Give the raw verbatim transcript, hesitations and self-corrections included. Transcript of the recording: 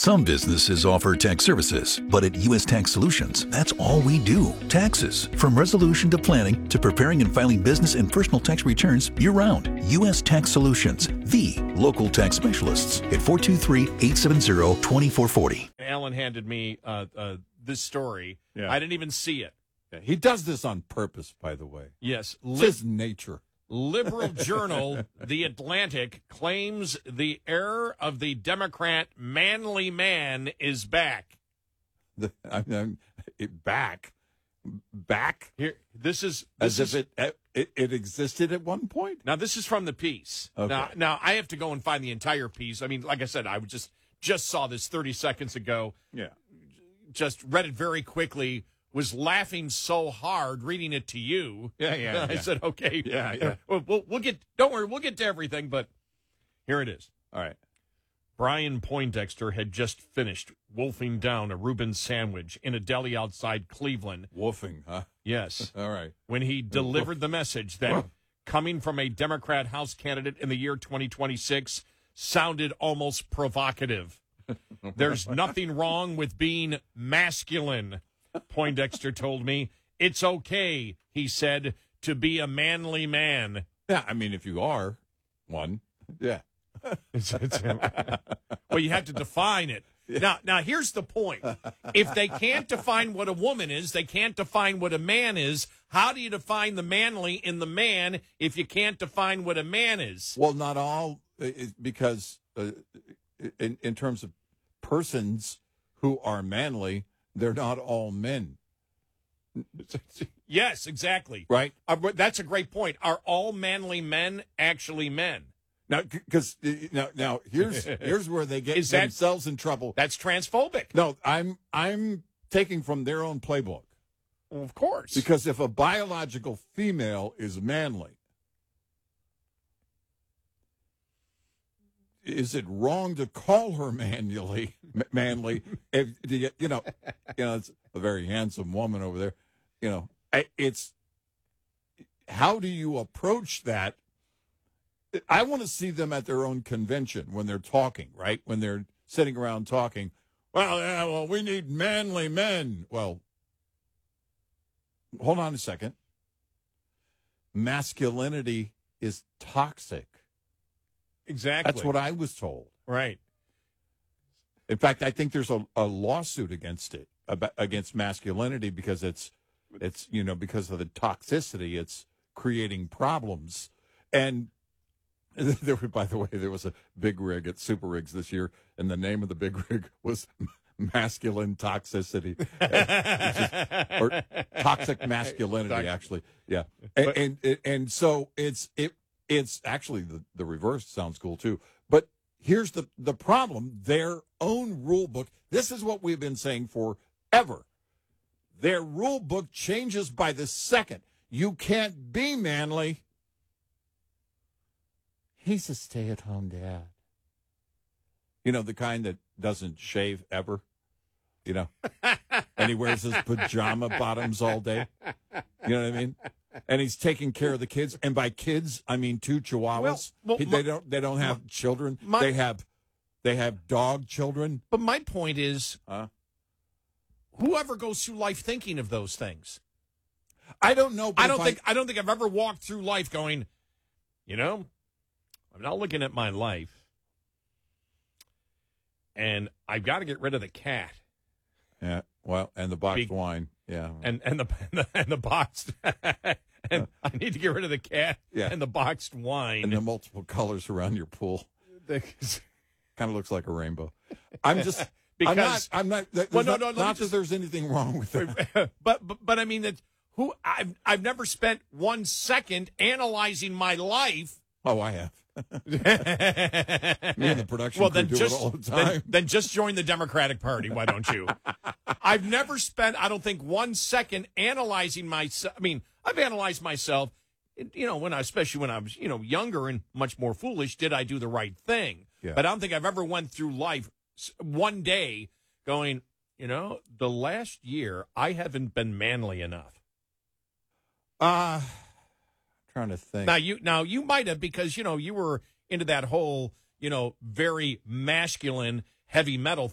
Some businesses offer tax services, but at U S Tax Solutions, that's all we do. Taxes. From resolution to planning to preparing and filing business and personal tax returns year-round. U S Tax Solutions, the local tax specialists at four two three, eight seven zero, two four four zero. Alan handed me uh, uh, this story. Yeah. I didn't even see it. Yeah, he does this on purpose, by the way. Yes. It's Li- his nature. Liberal journal The Atlantic claims the heir of the Democrat manly man is back. The, I mean, it, back, back, Here, this is this as is, if it, it it existed at one point. now. This is from the piece. Okay. Now, now I have to go and find the entire piece. I mean, like I said, I just just saw this thirty seconds ago. Yeah. Just read it very quickly. Was laughing so hard reading it to you. Yeah, yeah, I yeah. said, okay. Yeah, yeah. We'll, we'll, we'll get. Don't worry, we'll get to everything. But here it is. All right. Brian Poindexter had just finished wolfing down a Reuben sandwich in a deli outside Cleveland. Woofing, huh? Yes. All right. When he delivered the message that coming from a Democrat House candidate in the year twenty twenty-six sounded almost provocative. There's nothing wrong with being masculine, Poindexter told me. It's okay, he said, to be a manly man. Yeah, I mean, if you are one, yeah. It's, it's, well, you have to define it. Now, now here's the point. If they can't define what a woman is, they can't define what a man is. How do you define the manly in the man if you can't define what a man is? Well, not all, uh, it- because uh, in in terms of persons who are manly, they're not all men, Yes, exactly. right? Uh, but that's a great point. Are all manly men actually men? Now, because now, now here's here's where they get Is that- themselves in trouble. That's transphobic. No, I'm I'm taking from their own playbook. Well, of course. Because if a biological female is manly, is it wrong to call her manually manly? If you you know, you know, it's a very handsome woman over there. You know, I- it's how do you approach that? I want to see them at their own convention when they're talking, right? When they're sitting around talking. Well, yeah, well, we need manly men. Well, hold on a second. Masculinity is toxic. exactly. That's what I was told. Right. In fact, I think there's a, a lawsuit against it, about, against masculinity, because it's, it's you know, because of the toxicity, it's creating problems. And there, were- by the way, there was a big rig at Super Rigs this year, and the name of the big rig was Masculine Toxicity, or Toxic Masculinity, actually. Yeah, and, But- and and and so it's it it's actually the the reverse sounds cool too. But here's the the problem: their own rule book. This is what we've been saying forever. Their rule book changes by the second. You can't be manly. He's a stay-at-home dad. You know, the kind that doesn't shave ever, you know, and he wears his pajama bottoms all day. You know what I mean? And he's taking care of the kids. And by kids, I mean two chihuahuas. Well, well, He- my- they don't they don't have children. my- they have they have dog children. But my point is, Huh? whoever goes through life thinking of those things. I don't know. But I if don't think I don't think I've ever walked through life going, you know, I'm not looking at my life, and I've got to get rid of the cat Yeah. Well, and the boxed Big- wine. Yeah. and and the and the, and the boxed, and I need to get rid of the cat Yeah. and the boxed wine. And the multiple colors around your pool. Because- Kind of looks like a rainbow. I'm just Because- I'm not. I'm not. There's Well, no, not, no, let me not that just- there's anything wrong with that. but, but but I mean that who I've I've never spent one second analyzing my life. Oh, I have. Me and the production Well, crew then do just it all the then, time. then just join the Democratic Party. Why don't you? I've never spent, I don't think, one second analyzing myself. I mean, I've analyzed myself. You know, when I, especially when I was, you know, younger and much more foolish. Did I do the right thing? Yeah. But I don't think I've ever went through life s- one day going, you know, the last year I haven't been manly enough. Uh trying to think. Now you now you might have, because you know you were into that whole, you know, very masculine heavy metal